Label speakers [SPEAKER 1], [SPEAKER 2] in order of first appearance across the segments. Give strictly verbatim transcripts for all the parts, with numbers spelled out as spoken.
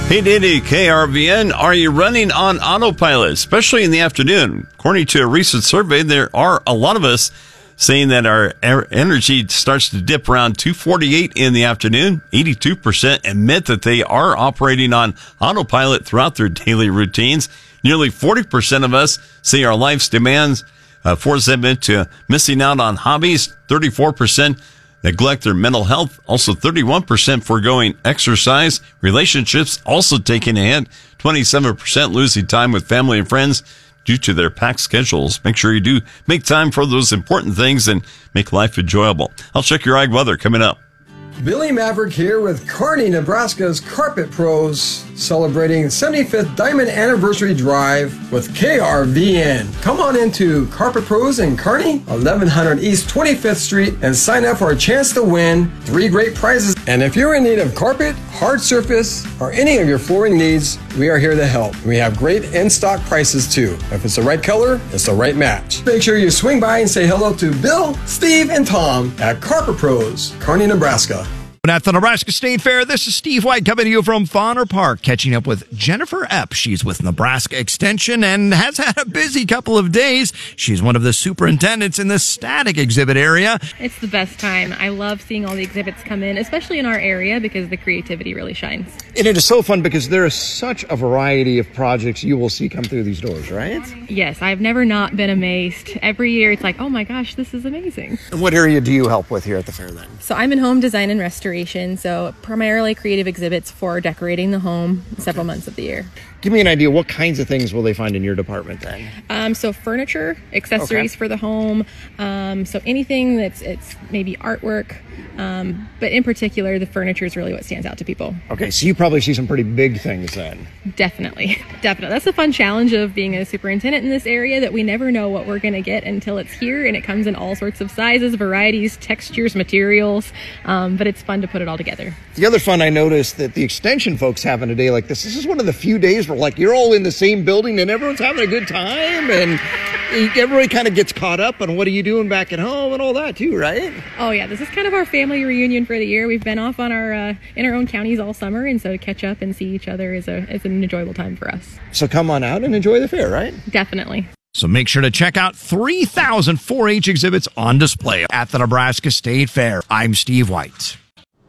[SPEAKER 1] eight eighty K R V N, are you running on autopilot, especially in the afternoon? According to a recent survey, there are a lot of us saying that our energy starts to dip around two forty-eight in the afternoon. eighty-two percent admit that they are operating on autopilot throughout their daily routines. Nearly forty percent of us say our life's demands uh, force them into missing out on hobbies. thirty-four percent neglect their mental health. Also, thirty-one percent foregoing exercise. Relationships also taking a hit. twenty-seven percent losing time with family and friends due to their packed schedules. Make sure you do make time for those important things and make life enjoyable. I'll check your ag weather coming up.
[SPEAKER 2] Billy Maverick here with Kearney, Nebraska's Carpet Pros, celebrating seventy-fifth Diamond Anniversary Drive with K R V N. Come on into Carpet Pros in Kearney, eleven hundred East twenty-fifth Street, and sign up for a chance to win three great prizes. And if you're in need of carpet, hard surface, or any of your flooring needs, we are here to help. We have great in-stock prices too. If it's the right color, it's the right match. Make sure you swing by and say hello to Bill, Steve, and Tom at Carpet Pros, Kearney, Nebraska.
[SPEAKER 3] At the Nebraska State Fair, this is Steve White coming to you from Fauner Park, catching up with Jennifer Epp. She's with Nebraska Extension and has had a busy couple of days. She's one of the superintendents in the static exhibit area.
[SPEAKER 4] It's the best time. I love seeing all the exhibits come in, especially in our area, because the creativity really shines.
[SPEAKER 3] And it is so fun because there is such a variety of projects you will see come through these doors, right?
[SPEAKER 4] Yes, I've never not been amazed. Every year it's like, oh my gosh, this is amazing.
[SPEAKER 3] And what area do you help with here at the fair then?
[SPEAKER 4] So I'm in home design and restoration. So primarily creative exhibits for decorating the home several okay. months of the year.
[SPEAKER 3] Give me an idea, what kinds of things will they find in your department then?
[SPEAKER 4] Um, so furniture, accessories okay. for the home. Um, so anything that's it's maybe artwork. Um, but in particular, the furniture is really what stands out to people.
[SPEAKER 3] Okay, so you probably see some pretty big things then.
[SPEAKER 4] Definitely. Definitely. That's the fun challenge of being a superintendent in this area, that we never know what we're going to get until it's here, and it comes in all sorts of sizes, varieties, textures, materials, um, but it's fun to put it all together.
[SPEAKER 3] The other fun I noticed that the extension folks have in a day like this, this is one of the few days where like you're all in the same building and everyone's having a good time, and everybody kind of gets caught up on what are you doing back at home and all that too, right?
[SPEAKER 4] Oh yeah, this is kind of our family reunion for the year. We've been off on our uh, in our own counties all summer, and so to catch up and see each other is a is an enjoyable time for us.
[SPEAKER 3] So come on out and enjoy the fair, right?
[SPEAKER 4] Definitely.
[SPEAKER 3] So make sure to check out three thousand four H exhibits on display at the Nebraska State Fair. I'm Steve White.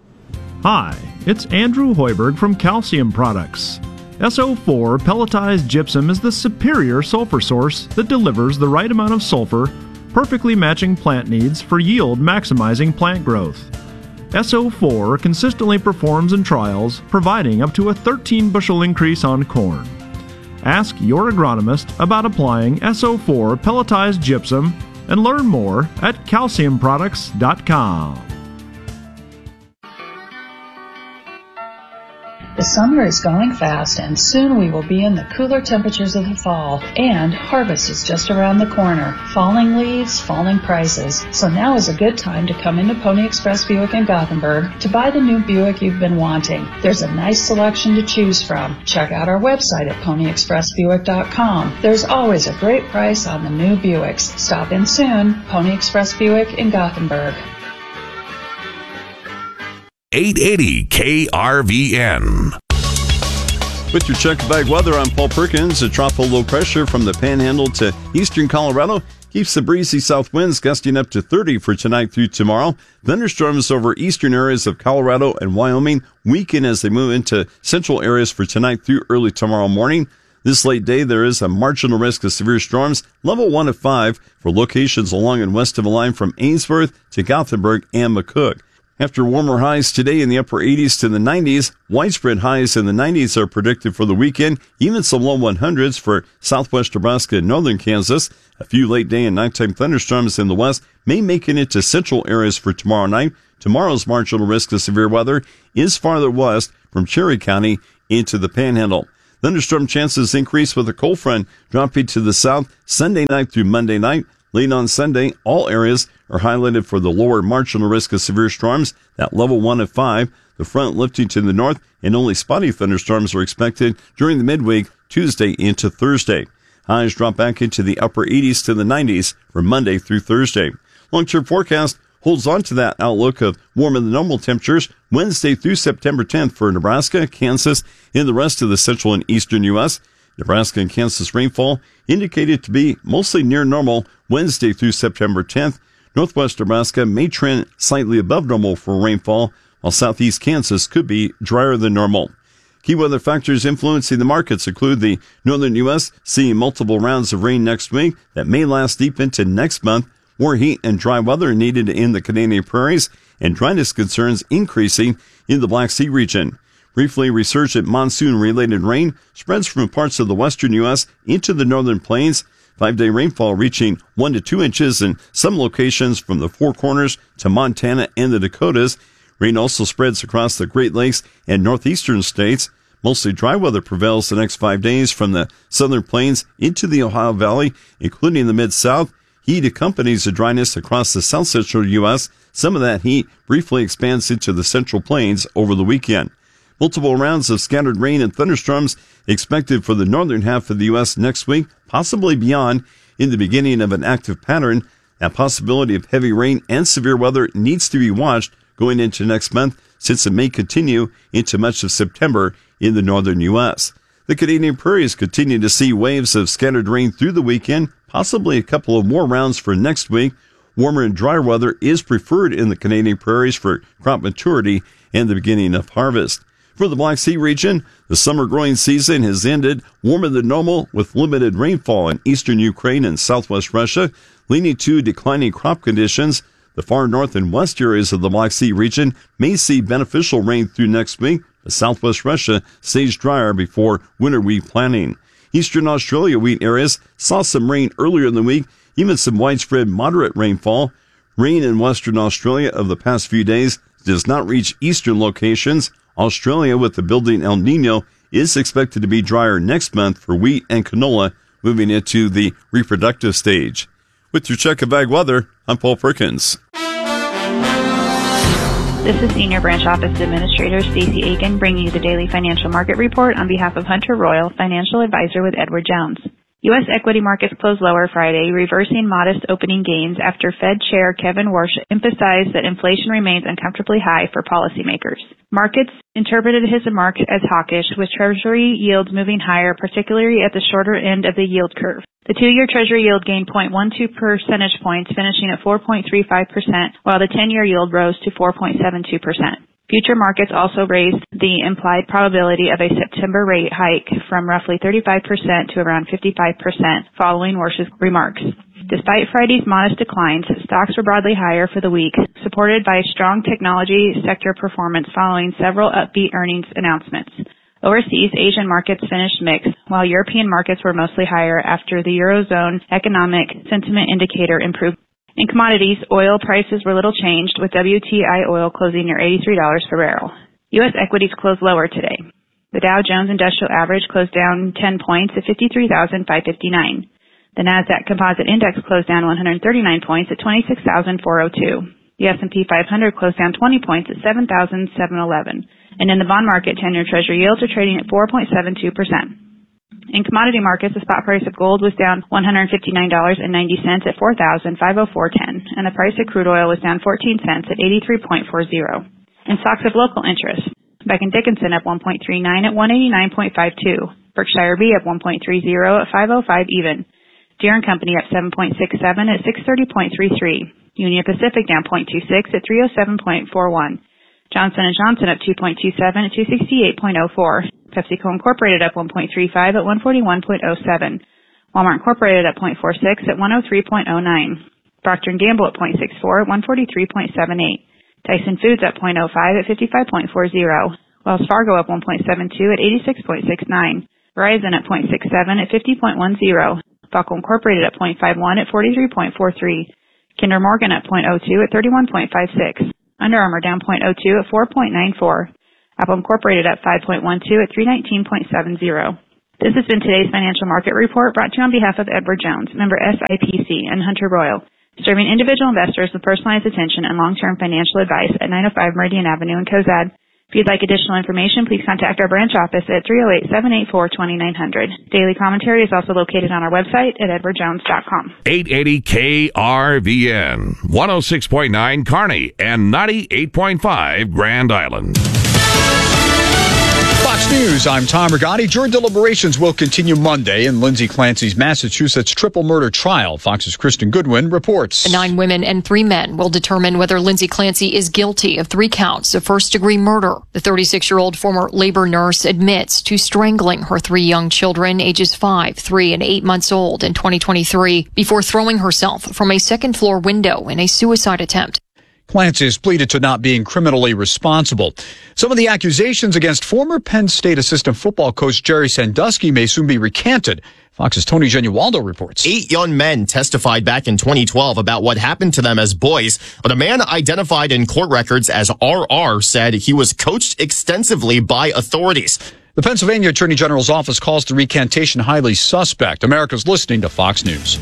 [SPEAKER 5] Hi, it's Andrew Hoiberg from Calcium Products. S O four pelletized gypsum is the superior sulfur source that delivers the right amount of sulfur, perfectly matching plant needs for yield maximizing plant growth. S O four consistently performs in trials, providing up to a thirteen bushel increase on corn. Ask your agronomist about applying S O four pelletized gypsum and learn more at calcium products dot com.
[SPEAKER 6] The summer is going fast, and soon we will be in the cooler temperatures of the fall, and harvest is just around the corner. Falling leaves, falling prices. So now is a good time to come into Pony Express Buick in Gothenburg to buy the new Buick you've been wanting. There's a nice selection to choose from. Check out our website at pony express buick dot com. There's always a great price on the new Buicks. Stop in soon. Pony Express Buick in Gothenburg.
[SPEAKER 7] eight eighty K R V N.
[SPEAKER 1] With your check bag weather, I'm Paul Perkins. A tropical low pressure from the Panhandle to eastern Colorado keeps the breezy south winds gusting up to thirty for tonight through tomorrow. Thunderstorms over eastern areas of Colorado and Wyoming weaken as they move into central areas for tonight through early tomorrow morning. This late day, there is a marginal risk of severe storms, level one of five, for locations along and west of the line from Ainsworth to Gothenburg and McCook. After warmer highs today in the upper eighties to the nineties, widespread highs in the nineties are predicted for the weekend, even some low hundreds for southwest Nebraska and northern Kansas. A few late day and nighttime thunderstorms in the west may make it into central areas for tomorrow night. Tomorrow's marginal risk of severe weather is farther west from Cherry County into the Panhandle. Thunderstorm chances increase with a cold front dropping to the south Sunday night through Monday night. Late on Sunday, all areas are highlighted for the lower marginal risk of severe storms, that level one of five. The front lifting to the north, and only spotty thunderstorms are expected during the midweek, Tuesday into Thursday. Highs drop back into the upper eighties to the nineties from Monday through Thursday. Long-term forecast, holds on to that outlook of warmer than normal temperatures Wednesday through September tenth for Nebraska, Kansas, and the rest of the central and eastern U S. Nebraska and Kansas rainfall indicated to be mostly near normal Wednesday through September tenth. Northwest Nebraska may trend slightly above normal for rainfall, while southeast Kansas could be drier than normal. Key weather factors influencing the markets include the northern U S seeing multiple rounds of rain next week that may last deep into next month, more heat and dry weather needed in the Canadian prairies, and dryness concerns increasing in the Black Sea region. Briefly, resurgent monsoon-related rain spreads from parts of the western U S into the northern plains. Five-day rainfall reaching one to two inches in some locations from the Four Corners to Montana and the Dakotas. Rain also spreads across the Great Lakes and northeastern states. Mostly dry weather prevails the next five days from the southern plains into the Ohio Valley, including the Mid-South. Heat accompanies the dryness across the south central U S. Some of that heat briefly expands into the central plains over the weekend. Multiple rounds of scattered rain and thunderstorms expected for the northern half of the U S next week, possibly beyond, in the beginning of an active pattern. That possibility of heavy rain and severe weather needs to be watched going into next month, since it may continue into much of September in the northern U S. The Canadian prairies continue to see waves of scattered rain through the weekend, possibly a couple of more rounds for next week. Warmer and drier weather is preferred in the Canadian prairies for crop maturity and the beginning of harvest. For the Black Sea region, the summer growing season has ended warmer than normal with limited rainfall in eastern Ukraine and southwest Russia, leading to declining crop conditions. The far north and west areas of the Black Sea region may see beneficial rain through next week, but southwest Russia stays drier before winter wheat planting. Eastern Australia wheat areas saw some rain earlier in the week, even some widespread moderate rainfall. Rain in Western Australia of the past few days does not reach eastern locations. Australia, with the building El Nino, is expected to be drier next month for wheat and canola, moving into the reproductive stage. With your check of ag weather, I'm Paul Perkins.
[SPEAKER 8] This is Senior Branch Office Administrator Stacey Aiken bringing you the daily financial market report on behalf of Hunter Royal, Financial Advisor with Edward Jones. U S equity markets closed lower Friday, reversing modest opening gains after Fed Chair Kevin Warsh emphasized that inflation remains uncomfortably high for policymakers. Markets interpreted his remarks as hawkish, with Treasury yields moving higher, particularly at the shorter end of the yield curve. The two-year Treasury yield gained zero point one two percentage points, finishing at four point three five percent, while the ten-year yield rose to four point seven two percent. Future markets also raised the implied probability of a September rate hike from roughly thirty-five percent to around fifty-five percent following Warsh's remarks. Despite Friday's modest declines, stocks were broadly higher for the week, supported by strong technology sector performance following several upbeat earnings announcements. Overseas, Asian markets finished mixed, while European markets were mostly higher after the Eurozone economic sentiment indicator improved. In commodities, oil prices were little changed, with W T I oil closing near eighty-three dollars per barrel. U S equities closed lower today. The Dow Jones Industrial Average closed down ten points at fifty-three thousand five hundred fifty-nine. The Nasdaq Composite Index closed down one hundred thirty-nine points at twenty-six thousand four hundred two. The S and P five hundred closed down twenty points at seven thousand seven hundred eleven. And in the bond market, ten-year Treasury yields are trading at four point seven two percent. In commodity markets, the spot price of gold was down one hundred fifty-nine dollars and ninety cents at four thousand five hundred four dollars and ten cents, and the price of crude oil was down fourteen cents at eighty-three point four zero. In stocks of local interest, Becton Dickinson up one point three nine at one eighty-nine point five two, Berkshire B up one point three zero at five oh five even, Deere and Company up seven point six seven at six thirty point three three, Union Pacific down zero point two six at three oh seven point four one, Johnson and Johnson up two point two seven at two sixty-eight point oh four, PepsiCo Incorporated up one point three five at one forty-one point oh seven, Walmart Incorporated up zero point four six at one oh three point oh nine, Procter and Gamble at zero point six four at one forty-three point seven eight, Tyson Foods up zero point oh five at fifty-five point four zero, Wells Fargo up one point seven two at eighty-six point six nine, Verizon at zero point six seven at fifty point one zero, Buckle Incorporated at zero point five one at forty-three point four three, Kinder Morgan at zero point oh two at thirty-one point five six, Under Armour down zero point oh two at four point nine four, Apple Incorporated up five point one two at three nineteen point seven zero. This has been today's financial market report brought to you on behalf of Edward Jones, member S I P C, and Hunter Royal, serving individual investors with personalized attention and long-term financial advice at nine oh five Meridian Avenue in Cozad. If you'd like additional information, please contact our branch office at three oh eight, seven eight four, two nine zero zero. Daily commentary is also located on our website at edward jones dot com.
[SPEAKER 7] eight eighty K R V N, one oh six point nine Kearney, and ninety-eight point five Grand Island.
[SPEAKER 9] Fox News, I'm Tom Rigotti. Jury deliberations will continue Monday in Lindsay Clancy's Massachusetts triple murder trial. Fox's Kristen Goodwin reports.
[SPEAKER 10] Nine women and three men will determine whether Lindsay Clancy is guilty of three counts of first-degree murder. The thirty-six-year-old former labor nurse admits to strangling her three young children, ages five, three, and eight months old, in twenty twenty-three, before throwing herself from a second-floor window in a suicide attempt.
[SPEAKER 9] Clancy has pleaded to not being criminally responsible. Some of the accusations against former Penn State assistant football coach Jerry Sandusky may soon be recanted. Fox's Tony Genualdo reports.
[SPEAKER 11] Eight young men testified back in twenty twelve about what happened to them as boys, but a man identified in court records as R R said he was coached extensively by authorities.
[SPEAKER 9] The Pennsylvania Attorney General's office calls the recantation highly suspect. America's listening to Fox News.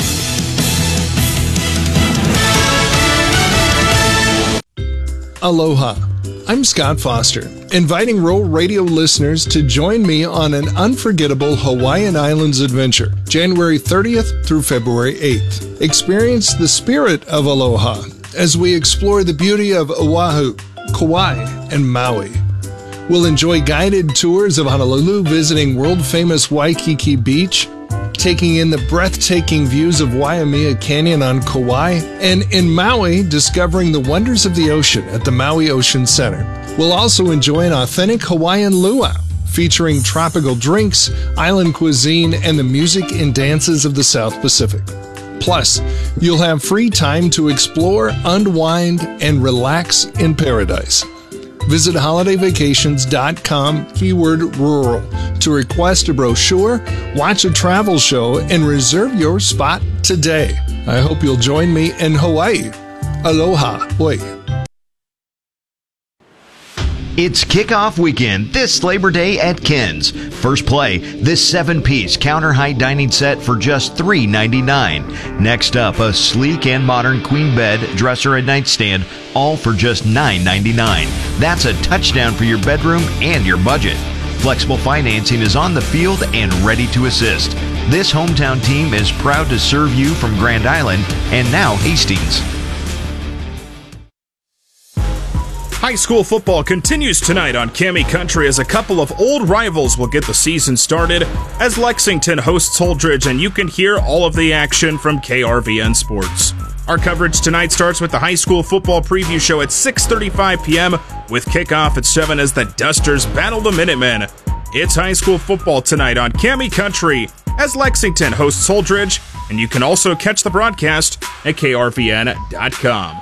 [SPEAKER 12] Aloha. I'm Scott Foster, inviting Rural Radio listeners to join me on an unforgettable Hawaiian Islands adventure, January thirtieth through February eighth. Experience the spirit of aloha as we explore the beauty of Oahu, Kauai, and Maui. We'll enjoy guided tours of Honolulu, visiting world-famous Waikiki Beach, taking in the breathtaking views of Waimea Canyon on Kauai, and in Maui, discovering the wonders of the ocean at the Maui Ocean Center. We'll also enjoy an authentic Hawaiian luau, featuring tropical drinks, island cuisine, and the music and dances of the South Pacific. Plus, you'll have free time to explore, unwind, and relax in paradise. Visit holiday vacations dot com, keyword rural, to request a brochure, watch a travel show, and reserve your spot today. I hope you'll join me in Hawaii. Aloha. Oi.
[SPEAKER 13] It's kickoff weekend this Labor Day at Ken's. First play, this seven-piece counter-height dining set for just three ninety-nine. Next up, a sleek and modern queen bed, dresser, and nightstand, all for just nine ninety-nine. That's a touchdown for your bedroom and your budget. Flexible financing is on the field and ready to assist. This hometown team is proud to serve you from Grand Island and now Hastings.
[SPEAKER 14] High school football continues tonight on Cami Country as a couple of old rivals will get the season started as Lexington hosts Holdridge, and you can hear all of the action from K R V N Sports. Our coverage tonight starts with the high school football preview show at six thirty-five p.m. with kickoff at seven as the Dusters battle the Minutemen. It's high school football tonight on Cami Country as Lexington hosts Holdridge, and you can also catch the broadcast at K R V N dot com.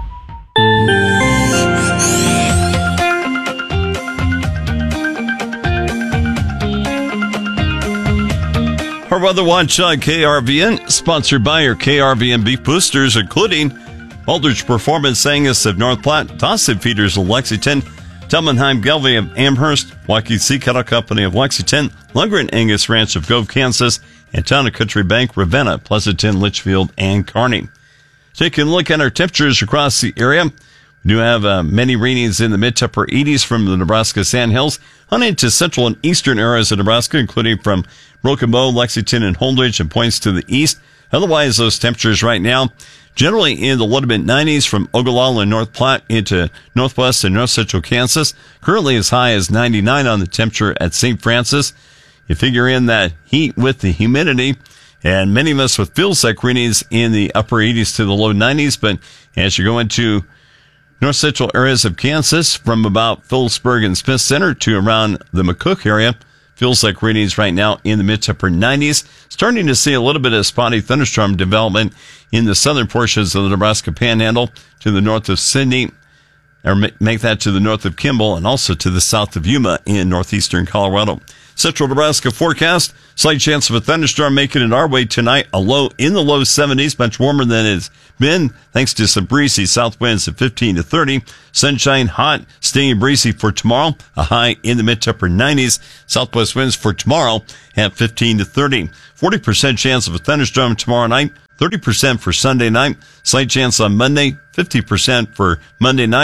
[SPEAKER 1] Our Weather Watch on K R V N, sponsored by your K R V N beef boosters, including Aldrich Performance Angus of North Platte, Dawson Feeders of Lexington, Telmenheim Gelbvieh of Amherst, Waukee Sea Cattle Company of Lexington, Lundgren Angus Ranch of Gove, Kansas, and Town and Country Bank, Ravenna, Pleasanton, Litchfield, and Kearney. Taking a look at our temperatures across the area, we do have uh, many readings in the mid-to-upper eighties from the Nebraska Sandhills on into central and eastern areas of Nebraska, including from Broken Bow, Lexington, and Holdridge, and points to the east. Otherwise, those temperatures right now generally in the low to mid nineties from Ogallala and North Platte into northwest and north central Kansas. Currently as high as ninety-nine on the temperature at Saint Francis. You figure in that heat with the humidity, and many of us with feel-sec readings in the upper eighties to the low nineties. But as you go into north central areas of Kansas, from about Phillipsburg and Smith Center to around the McCook area, feels like readings right now in the mid to upper nineties. Starting to see a little bit of spotty thunderstorm development in the southern portions of the Nebraska Panhandle to the north of Sidney, or make that to the north of Kimball, and also to the south of Yuma in northeastern Colorado. Central Nebraska forecast, slight chance of a thunderstorm making it our way tonight. A low in the low seventies, much warmer than it's been, thanks to some breezy south winds at fifteen to thirty. Sunshine, hot, staying breezy for tomorrow. A high in the mid to upper nineties. Southwest winds for tomorrow at fifteen to thirty. forty percent chance of a thunderstorm tomorrow night. thirty percent for Sunday night. Slight chance on Monday. fifty percent for Monday night.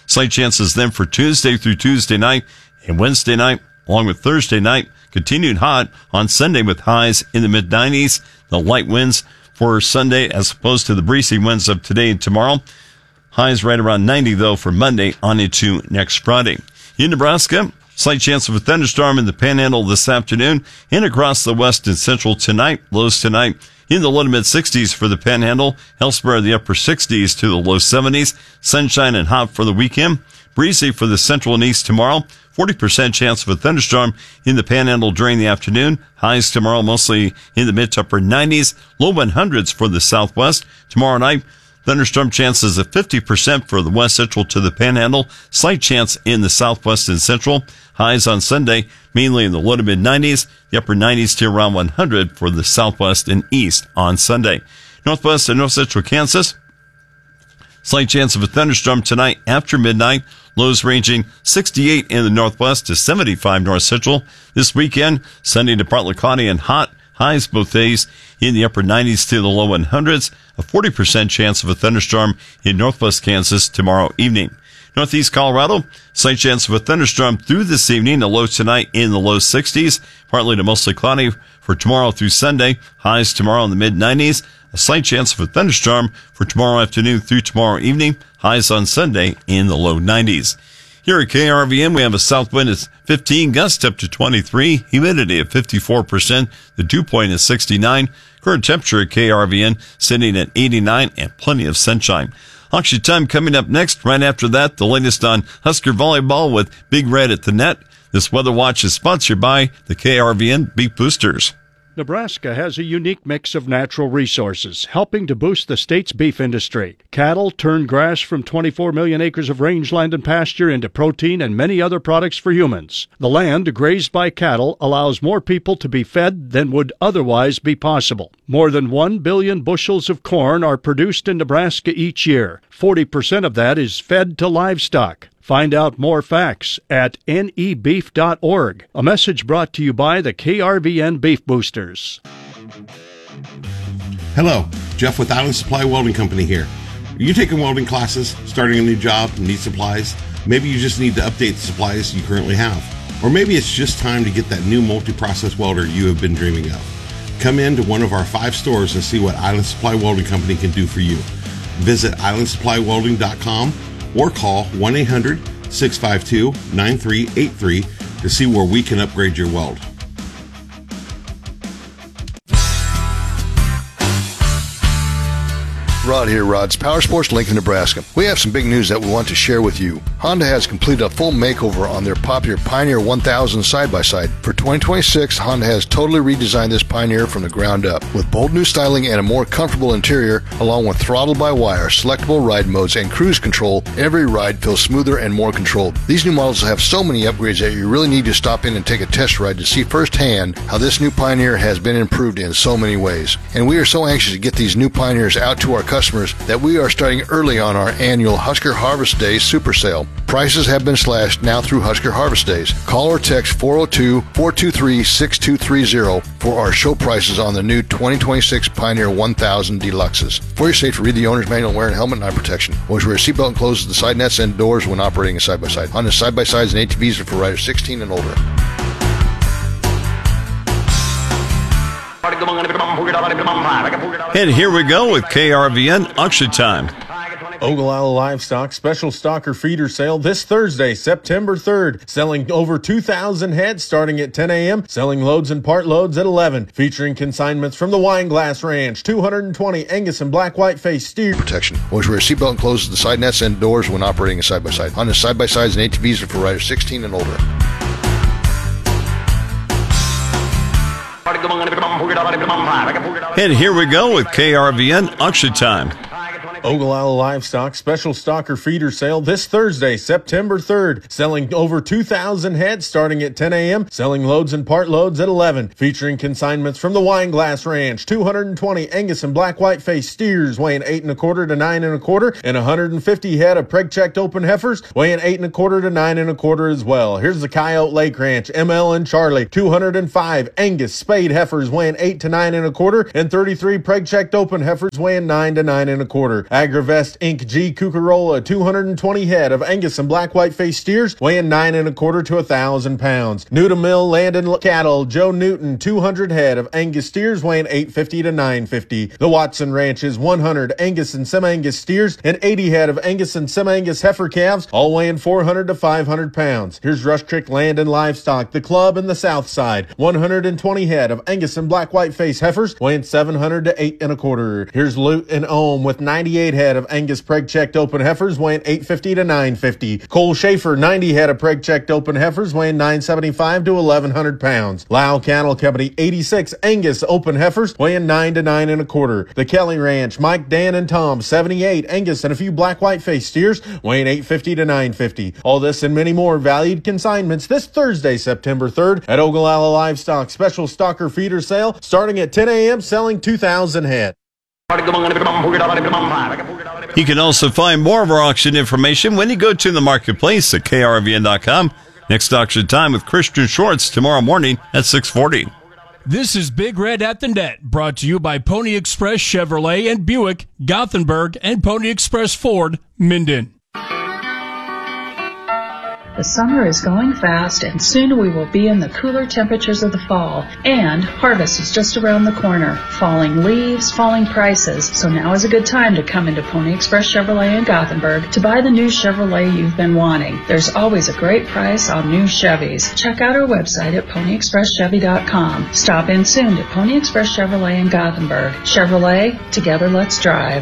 [SPEAKER 1] Slight chances then for Tuesday through Tuesday night and Wednesday night, along with Thursday night. Continued hot on Sunday with highs in the mid nineties. The light winds for Sunday as opposed to the breezy winds of today and tomorrow. Highs right around ninety, though, for Monday on into next Friday. In Nebraska, slight chance of a thunderstorm in the Panhandle this afternoon and across the west and central tonight. Lows tonight in the low to mid sixties for the Panhandle. Elsewhere, the upper sixties to the low seventies. Sunshine and hot for the weekend. Breezy for the central and east tomorrow. forty percent chance of a thunderstorm in the Panhandle during the afternoon. Highs tomorrow mostly in the mid to upper nineties. Low one hundreds for the southwest. Tomorrow night, thunderstorm chances of fifty percent for the west central to the Panhandle. Slight chance in the southwest and central. Highs on Sunday, mainly in the low to mid nineties. The upper nineties to around one hundred for the southwest and east on Sunday. Northwest and north central Kansas. Slight chance of a thunderstorm tonight after midnight. Lows ranging sixty-eight in the northwest to seventy-five north central. This weekend, sunny to partly cloudy and hot. Highs both days in the upper nineties to the low one hundreds. A forty percent chance of a thunderstorm in northwest Kansas tomorrow evening. Northeast Colorado, slight chance of a thunderstorm through this evening. The low tonight in the low sixties. Partly to mostly cloudy for tomorrow through Sunday. Highs tomorrow in the mid nineties. A slight chance of a thunderstorm for tomorrow afternoon through tomorrow evening. Highs on Sunday in the low nineties. Here at K R V N, we have a south wind at fifteen, gust up to twenty-three, humidity at fifty-four percent, the dew point is sixty-nine, current temperature at K R V N sitting at eighty-nine, and plenty of sunshine. Auction time coming up next. Right after that, the latest on Husker volleyball with Big Red at the net. This weather watch is sponsored by the K R V N Beef Boosters.
[SPEAKER 15] Nebraska has a unique mix of natural resources, helping to boost the state's beef industry. Cattle turn grass from twenty-four million acres of rangeland and pasture into protein and many other products for humans. The land grazed by cattle allows more people to be fed than would otherwise be possible. More than one billion bushels of corn are produced in Nebraska each year. forty percent of that is fed to livestock. Find out more facts at N E beef dot org. A message brought to you by the K R V N Beef Boosters.
[SPEAKER 16] Hello, Jeff with Island Supply Welding Company here. Are you taking welding classes, starting a new job, need supplies? Maybe you just need to update the supplies you currently have. Or maybe it's just time to get that new multi-process welder you have been dreaming of. Come in to one of our five stores and see what Island Supply Welding Company can do for you. Visit island supply welding dot com or call one eight hundred, six five two, nine three eight three to see where we can upgrade your weld.
[SPEAKER 17] Rod here, Rod's Power Sports, Lincoln, Nebraska. We have some big news that we want to share with you. Honda has completed a full makeover on their popular Pioneer one thousand side-by-side. For twenty twenty-six, Honda has totally redesigned this Pioneer from the ground up. With bold new styling and a more comfortable interior, along with throttle-by-wire, selectable ride modes, and cruise control, every ride feels smoother and more controlled. These new models have so many upgrades that you really need to stop in and take a test ride to see firsthand how this new Pioneer has been improved in so many ways. And we are so anxious to get these new Pioneers out to our customers that we are starting early on our annual Husker Harvest Days Super Sale. Prices have been slashed now through Husker Harvest Days. Call or text four oh two, four two three, six two three zero for our show prices on the new twenty twenty-six Pioneer one thousand Deluxes. For your safety, read the owner's manual, wearing helmet and eye protection. Always wear a seatbelt and close the side nets and doors when operating a side-by-side. Honda side-by-sides and A T Vs are for riders sixteen and older.
[SPEAKER 1] And here we go with K R V N Auction Time.
[SPEAKER 18] Ogallala Livestock Special Stocker Feeder Sale this Thursday, September third. Selling over two thousand heads starting at ten a.m. Selling loads and part loads at eleven. Featuring consignments from the Wineglass Ranch, two hundred twenty Angus and black white-faced steer.
[SPEAKER 17] Protection. Always wear a seatbelt and close the side nets and doors when operating a side-by-side. Honda side-by-sides and A T Vs are for riders sixteen and older.
[SPEAKER 1] And here we go with K R V N Auction Time.
[SPEAKER 18] Ogallala Livestock Special Stocker Feeder Sale this Thursday, September third. Selling over two thousand heads starting at ten a.m. Selling loads and part loads at eleven. Featuring consignments from the Wineglass Ranch, two hundred twenty Angus and black white-faced steers weighing eight and a quarter to nine and a quarter, and one hundred fifty head of preg-checked open heifers weighing eight and a quarter to nine and a quarter as well. Here's the Coyote Lake Ranch, M L and Charlie, two hundred five Angus spade heifers weighing eight to nine and a quarter, and thirty-three preg-checked open heifers weighing nine to nine and a quarter. Agravest Incorporated. G. Cucarola, two hundred twenty head of Angus and black white face steers, weighing nine and a quarter to a thousand pounds. Newton Mill Landon Cattle, Joe Newton, two hundred head of Angus steers, weighing eight fifty to nine fifty. The Watson Ranches, one hundred Angus and Semi-Angus steers and eighty head of Angus and Semi-Angus heifer calves, all weighing four hundred to five hundred pounds. Here's Rush Creek Land and Livestock, the club in the south side, one hundred twenty head of Angus and black white face heifers, weighing seven hundred to eight and a quarter. Here's Lute and Ohm with ninety-eight head of Angus preg-checked open heifers, weighing eight fifty to nine fifty. Cole Schaefer, ninety head of preg-checked open heifers, weighing nine seventy-five to eleven hundred pounds. Lau Cattle Company, eighty-six Angus open heifers, weighing nine to nine and a quarter. The Kelly Ranch, Mike, Dan, and Tom, seventy-eight Angus and a few black white face steers, weighing eight fifty to nine fifty. All this and many more valued consignments this Thursday, September third at Ogallala Livestock Special Stalker Feeder Sale, starting at ten a.m., selling two thousand head.
[SPEAKER 1] You can also find more of our auction information when you go to the marketplace at K R V N dot com. Next auction time with Christian Schwartz tomorrow morning at six forty.
[SPEAKER 19] This is Big Red at the Net, brought to you by Pony Express Chevrolet and Buick, Gothenburg, and Pony Express Ford, Minden.
[SPEAKER 6] The summer is going fast, and soon we will be in the cooler temperatures of the fall. And harvest is just around the corner. Falling leaves, falling prices. So now is a good time to come into Pony Express Chevrolet in Gothenburg to buy the new Chevrolet you've been wanting. There's always a great price on new Chevys. Check out our website at pony express chevy dot com. Stop in soon to Pony Express Chevrolet in Gothenburg. Chevrolet, together let's drive.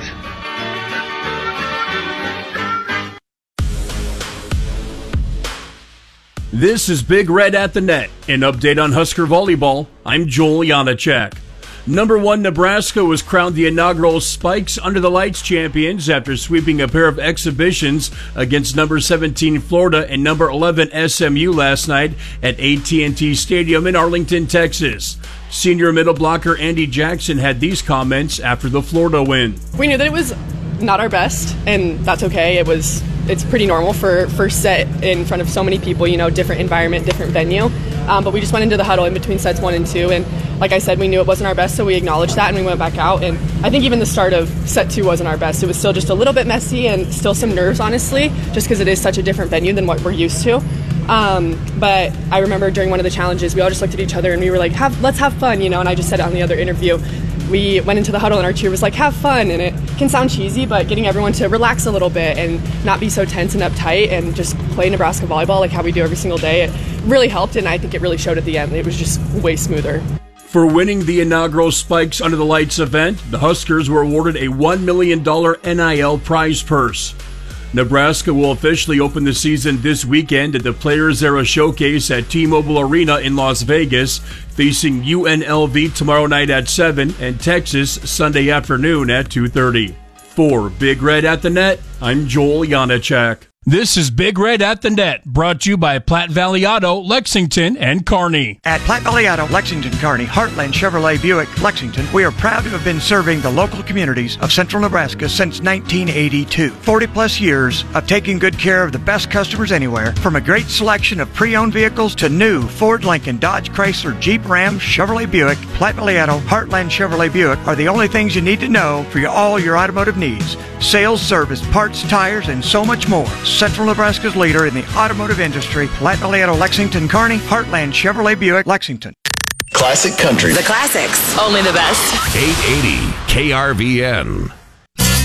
[SPEAKER 19] This is Big Red at the Net, an update on Husker volleyball. I'm Joel Janacek. Number one Nebraska was crowned the inaugural Spikes Under the Lights champions after sweeping a pair of exhibitions against number seventeen Florida and number eleven S M U last night at A T and T Stadium in Arlington, Texas. Senior middle blocker Andy Jackson had these comments after the Florida win.
[SPEAKER 20] We knew that it was not our best, and that's okay. It was it's pretty normal for first set in front of so many people, you know, different environment, different venue. Um, but we just went into the huddle in between sets one and two, and like I said, we knew it wasn't our best, so we acknowledged that and we went back out. And I think even the start of set two wasn't our best. It was still just a little bit messy and still some nerves, honestly, just because it is such a different venue than what we're used to. Um, but I remember during one of the challenges, we all just looked at each other and we were like, have, let's have fun, you know, and I just said it on the other interview. We went into the huddle and our cheer was like, have fun. And it can sound cheesy, but getting everyone to relax a little bit and not be so tense and uptight and just play Nebraska volleyball like how we do every single day, it really helped, and I think it really showed at the end. It was just way smoother.
[SPEAKER 19] For winning the inaugural Spikes Under the Lights event, the Huskers were awarded a one million dollars N I L prize purse. Nebraska will officially open the season this weekend at the Players Era Showcase at T-Mobile Arena in Las Vegas, facing U N L V tomorrow night at seven and Texas Sunday afternoon at two thirty. For Big Red at the Net, I'm Joel Janacek. This is Big Red at the Net, brought to you by Platte Valley Auto, Lexington, and Kearney.
[SPEAKER 21] At Platte Valley Auto, Lexington, Kearney, Heartland Chevrolet Buick, Lexington, we are proud to have been serving the local communities of central Nebraska since nineteen eighty-two. forty plus years of taking good care of the best customers anywhere, from a great selection of pre-owned vehicles to new Ford, Lincoln, Dodge, Chrysler, Jeep, Ram, Chevrolet Buick, Platte Valley Auto, Heartland Chevrolet Buick are the only things you need to know for your, all your automotive needs. Sales, service, parts, tires, and so much more. Central Nebraska's leader in the automotive industry, Platte Valley Auto, Lexington, Kearney, Heartland Chevrolet Buick, Lexington.
[SPEAKER 22] Classic country.
[SPEAKER 23] The classics. Only the best.
[SPEAKER 7] eight eighty K R V N.